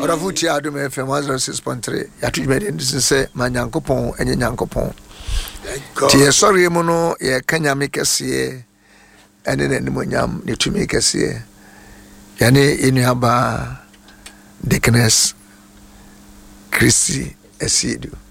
Ora futi Adom FM 106.3. Yatu me den say ma Nyankopon enye Nyankopon. Ti sorry mu no ye kanya me kese ene ne nimonyam ne tumi kese. Yani inuaba Deaconess Chrissy Esidu.